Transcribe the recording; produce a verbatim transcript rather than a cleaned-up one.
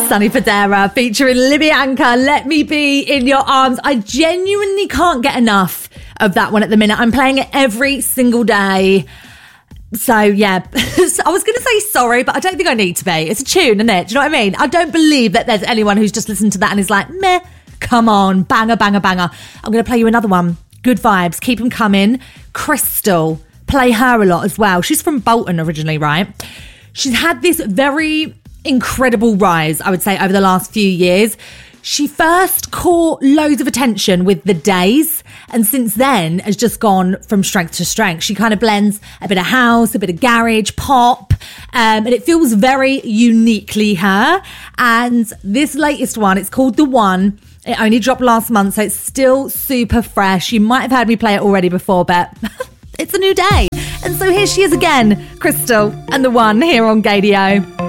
Sonny Fodera featuring Libby Anchor, Let Me Be in Your Arms. I genuinely can't get enough of that one at the minute. I'm playing it every single day. So, yeah, I was going to say sorry, but I don't think I need to be. It's a tune, isn't it? Do you know what I mean? I don't believe that there's anyone who's just listened to that and is like, meh, come on, banger, banger, banger. I'm going to play you another one. Good vibes. Keep them coming. Crystal. Play her a lot as well. She's from Bolton originally, right? She's had this very incredible rise, I would say, over the last few years. She first caught loads of attention with The Days, and since then has just gone from strength to strength. She kind of blends a bit of house, a bit of garage, pop, um, and it feels very uniquely her. And this latest one, it's called The One. It only dropped last month, so it's still super fresh. You might have heard me play it already before, but it's a new day. And so here she is again, Crystal and The One here on Gaydio.